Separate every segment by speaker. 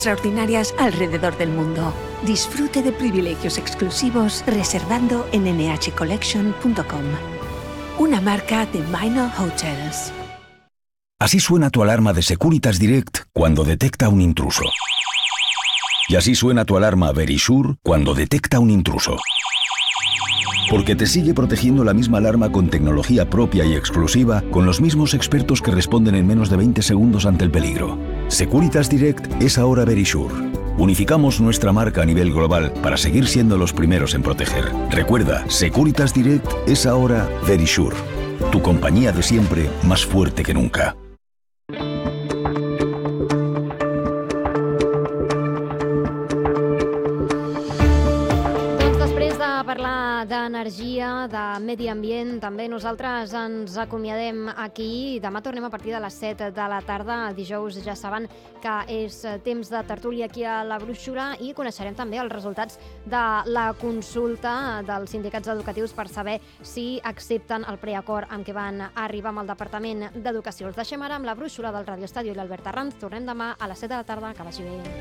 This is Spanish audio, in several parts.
Speaker 1: extraordinarias alrededor del mundo. Disfrute de privilegios exclusivos reservando en nhcollection.com. Una marca de Minor Hotels.
Speaker 2: Así suena tu alarma de Securitas Direct cuando detecta un intruso. Y así suena tu alarma Verisure cuando detecta un intruso. Porque te sigue protegiendo la misma alarma con tecnología propia y exclusiva, con los mismos expertos que responden en menos de 20 segundos ante el peligro. Securitas Direct es ahora Verisure. Unificamos nuestra marca a nivel global para seguir siendo los primeros en proteger. Recuerda, Securitas Direct es ahora Verisure. Tu compañía de siempre, más fuerte que nunca.
Speaker 3: Parlar d'energia, de medi ambient, també nosaltres ens acomiadem aquí. Demà tornem a partir de les 7 de la tarda. Dijous ja saben que és temps de tertúlia aquí a la Brúixola i coneixerem també els resultats de la consulta dels sindicats educatius per saber si accepten el preacord amb què van arribar amb el Departament d'Educació. Els deixem ara amb la Brúixola del Radio Estadio i l'Albert Arranz. Tornem demà a les 7 de la tarda. Que vagi bé.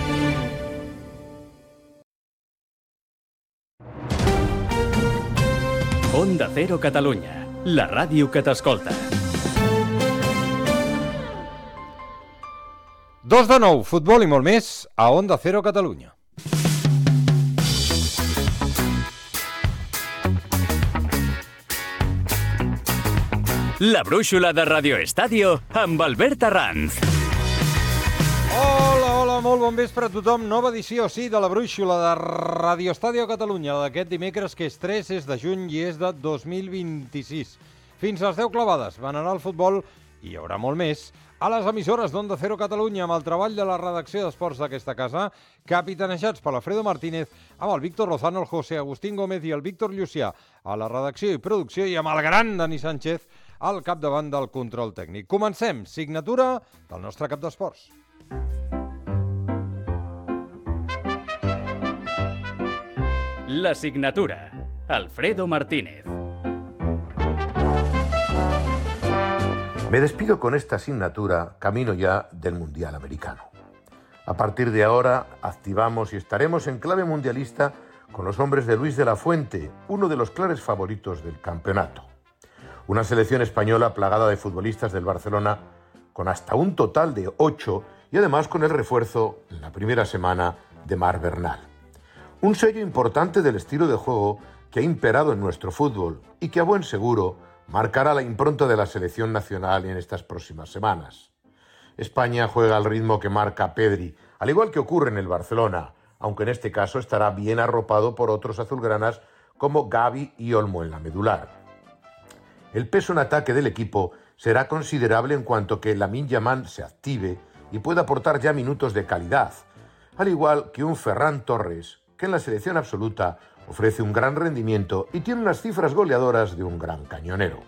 Speaker 4: Onda Cero Catalunya, la ràdio que t'escolta.
Speaker 5: 2-9, futbol i molt més a Onda Cero Catalunya.
Speaker 4: La Brúixola de Radio Estadio amb Albert Arranz.
Speaker 5: Hola, molt bon vespre a tothom. Nova edició, sí, de la Brúixola de Radio Estadio Catalunya, d'aquest dimecres que és 3, és de juny i és de 2026. Fins a les 10 clavades van anar al futbol i hi haurà molt més a les emissores d'Onda Cero Catalunya amb el treball de la redacció d'esports d'aquesta casa, capitanejats per l'Alfredo Martínez, amb el Víctor Lozano, el José Agustín Gómez i el Víctor Llucià a la redacció i producció i amb el gran Dani Sánchez al capdavant del control tècnic. Comencem, signatura del nostre cap d'esports.
Speaker 4: La signatura, Alfredo Martínez.
Speaker 6: Me despido con esta asignatura, camino ya del Mundial Americano. A partir de ahora, activamos y estaremos en clave mundialista con los hombres de Luis de la Fuente, uno de los claros favoritos del campeonato. Una selección española plagada de futbolistas del Barcelona, con hasta un total de 8 y además con el refuerzo en la primera semana de Marc Bernal. Un sello importante del estilo de juego que ha imperado en nuestro fútbol y que a buen seguro marcará la impronta de la selección nacional en estas próximas semanas. España juega al ritmo que marca Pedri, al igual que ocurre en el Barcelona, aunque en este caso estará bien arropado por otros azulgranas como Gavi y Olmo en la medular. El peso en ataque del equipo será considerable en cuanto que Lamine Yamal se active y pueda aportar ya minutos de calidad, al igual que un Ferran Torres, que en la selección absoluta ofrece un gran rendimiento y tiene unas cifras goleadoras de un gran cañonero.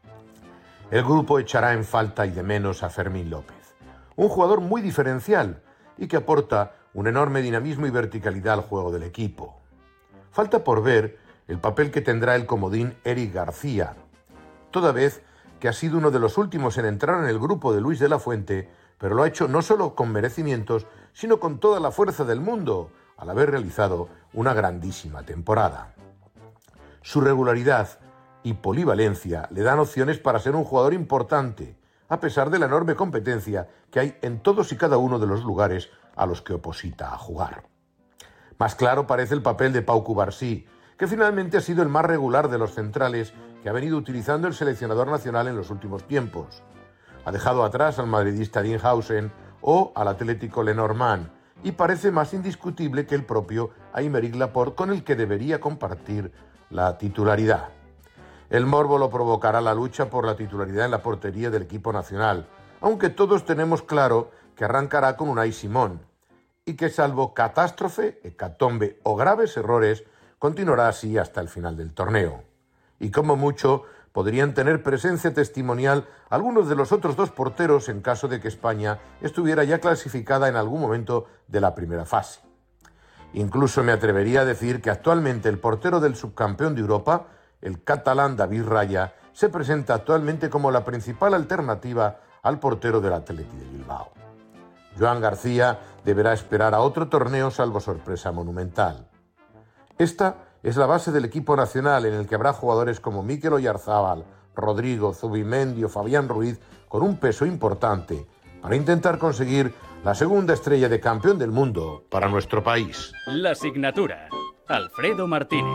Speaker 6: El grupo echará en falta y de menos a Fermín López, un jugador muy diferencial y que aporta un enorme dinamismo y verticalidad al juego del equipo. Falta por ver el papel que tendrá el comodín Eric García, toda vez que ha sido uno de los últimos en entrar en el grupo de Luis de la Fuente, pero lo ha hecho no solo con merecimientos, sino con toda la fuerza del mundo, al haber realizado una grandísima temporada. Su regularidad y polivalencia le dan opciones para ser un jugador importante, a pesar de la enorme competencia que hay en todos y cada uno de los lugares a los que oposita a jugar. Más claro parece el papel de Pau Cubarsí, que finalmente ha sido el más regular de los centrales que ha venido utilizando el seleccionador nacional en los últimos tiempos. Ha dejado atrás al madridista Dinhausen o al atlético Lenormand, y parece más indiscutible que el propio Aymeric Laporte, con el que debería compartir la titularidad. El morbo lo provocará la lucha por la titularidad en la portería del equipo nacional, aunque todos tenemos claro que arrancará con Unai Simón, y que salvo catástrofe, hecatombe o graves errores, continuará así hasta el final del torneo. Y como mucho, podrían tener presencia testimonial algunos de los otros dos porteros en caso de que España estuviera ya clasificada en algún momento de la primera fase. Incluso me atrevería a decir que actualmente el portero del subcampeón de Europa, el catalán David Raya, se presenta actualmente como la principal alternativa al portero del Athletic de Bilbao. Joan García deberá esperar a otro torneo salvo sorpresa monumental. Esta es la base del equipo nacional, en el que habrá jugadores como Mikel Oyarzábal, Rodrigo, Zubimendi o Fabián Ruiz con un peso importante para intentar conseguir la segunda estrella de campeón del mundo para nuestro país.
Speaker 4: La signatura. Alfredo Martínez.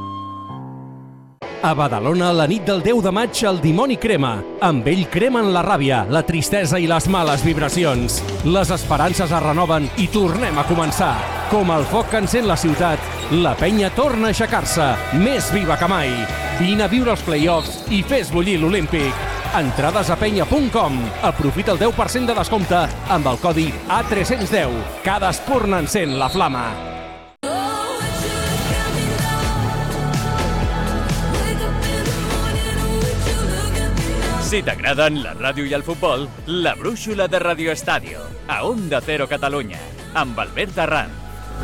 Speaker 7: A Badalona, la nit del 10 de maig, el dimoni crema. Amb ell cremen la ràbia, la tristesa i les males vibracions. Les esperances es renoven i tornem a començar. Com el foc que encén la ciutat, la penya torna a aixecar-se, més viva que mai. Vine a viure els play-offs i fes bullir l'Olímpic. Entrades a penya.com. Aprofita el 10% de descompte amb el codi A310. Cada espurna encén la flama.
Speaker 4: Si t'agraden la ràdio i el futbol, la brúixola de Radio Estadio, a Onda Cero Catalunya, amb Albert Arran.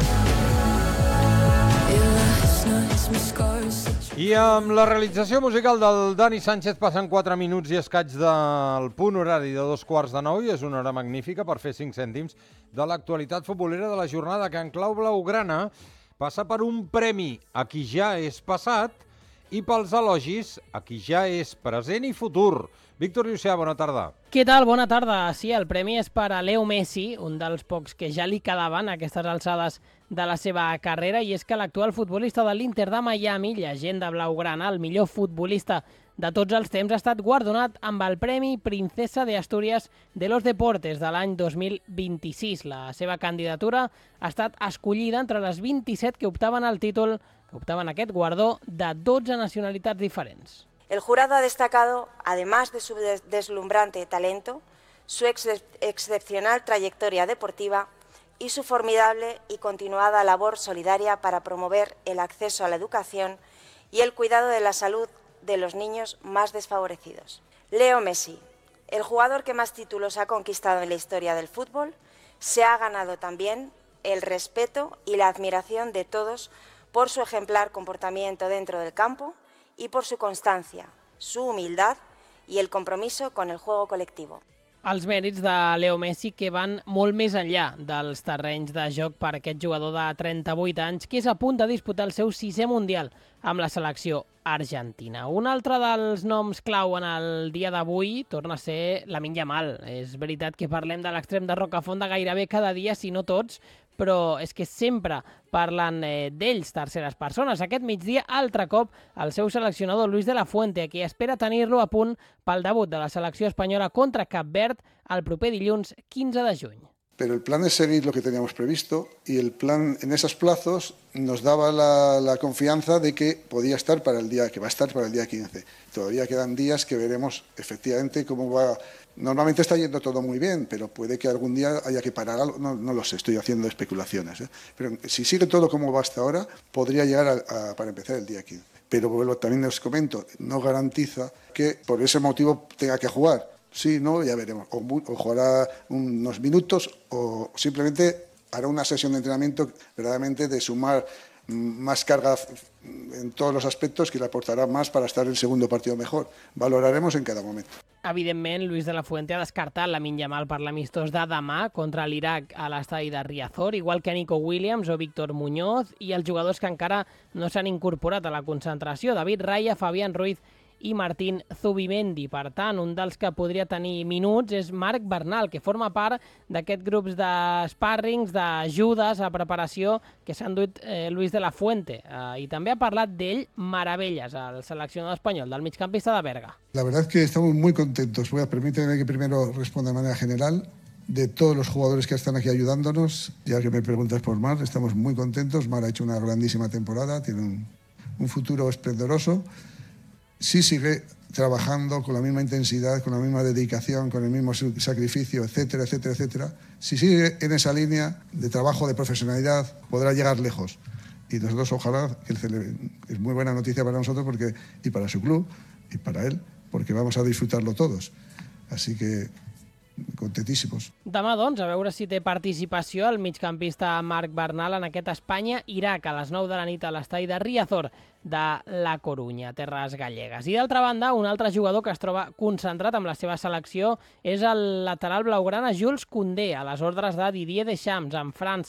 Speaker 5: I amb la realització musical del Dani Sánchez passen 4 minuts i escaig del punt horari de 8:45 i és una hora magnífica per fer 5 cèntims de l'actualitat futbolera de la jornada, que en clau blaugrana passa per un premi a qui ja és passat i pels elogis a qui ja és present i futur. Víctor Llucià, bona tarda.
Speaker 8: Què tal? Bona tarda. Sí, el premi és per a Leo Messi, un dels pocs que ja li quedaven a aquestes alçades de la seva carrera, i és que l'actual futbolista de l'Inter de Miami, llegenda blaugrana, el millor futbolista de tots els temps, ha estat guardonat amb el Premi Princesa de Asturias de los Deportes de l'any 2026. La seva candidatura ha estat escollida entre les 27 que optaven al títol, que optaven a aquest guardó, de 12 nacionalitats diferents.
Speaker 9: El jurado ha destacado, además de su deslumbrante talento, su excepcional trayectoria deportiva y su formidable y continuada labor solidaria para promover el acceso a la educación y el cuidado de la salud de los niños más desfavorecidos. Leo Messi, el jugador que más títulos ha conquistado en la historia del fútbol, se ha ganado también el respeto y la admiración de todos por su ejemplar comportamiento dentro del campo y por su constancia, su humildad y el compromiso con el juego colectivo.
Speaker 8: Els mèrits de Leo Messi, que van molt més enllà dels terrenys de joc per aquest jugador de 38 anys, que és a punt de disputar el seu 6è Mundial amb la selecció argentina. Un altre dels noms clau en el dia d'avui torna a ser Lamine Yamal. És veritat que parlem de l'extrem de Rocafonda gairebé cada dia, si no tots, però és que sempre parlen d'ells terceres persones. Aquest migdia, altre cop, el seu seleccionador Luis de la Fuente, qui espera tenir-lo a punt pel debut de la selecció espanyola contra Cap Verd el proper dilluns 15 de juny.
Speaker 10: Pero el plan es seguir lo que teníamos previsto y el plan en esos plazos nos daba la confianza de que podía estar para el día, que va a estar para el día 15. Todavía quedan días que veremos efectivamente cómo va. Normalmente está yendo todo muy bien, pero puede que algún día haya que parar algo, no lo sé, estoy haciendo especulaciones. Pero si sigue todo como va hasta ahora, podría llegar para empezar el día 15. Pero también os comento, no garantiza que por ese motivo tenga que jugar. Sí, no, ya veremos. O jugará unos minutos o simplemente hará una sesión de entrenamiento verdaderamente de sumar más carga en todos los aspectos que le aportará más para estar en el segundo partido mejor. Valoraremos en cada momento.
Speaker 8: Evidentment, Luis de la Fuente ha descartat Lamine Yamal per l'amistós de demà contra l'Iraq a l'estadi de Riazor, igual que Nico Williams o Víctor Muñoz, i els jugadors que encara no s'han incorporat a la concentració, David Raya, Fabián Ruiz i Martín Zubimendi. Per tant, un dels que podria tenir minuts és Marc Bernal, que forma part d'aquest grups de sparrings, d'ajudes a preparació que s'han dut Luis de la Fuente. I també ha parlat d'ell meravelles, el seleccionador espanyol, del migcampista de Berga.
Speaker 10: La verdad es que estamos muy contentos. Permíteme que primero responda de manera general. De todos los jugadores que están aquí ayudándonos, ya que me preguntas por Mar, estamos muy contentos. Mar ha hecho una grandísima temporada, tiene un futuro esplendoroso. Sí sigue trabajando con la misma intensidad, con la misma dedicación, con el mismo sacrificio, etcétera, etcétera, etcétera. Si sigue en esa línea de trabajo, de profesionalidad, podrá llegar lejos. Y nosotros ojalá, que es muy buena noticia para nosotros y para su club y para él, porque vamos a disfrutarlo todos. Así que contentísimos.
Speaker 8: Demà, doncs, a veure si té participació el migcampista Marc Bernal en aquest Espanya-Iraq a les 9 de la nit a l'estadi de Riazor de La Corunya, Terres Gallegues. I d'altra banda, un altre jugador que es troba concentrat amb la seva selecció és el lateral blaugrana Jules Koundé, a les ordres de Didier Deschamps, en França.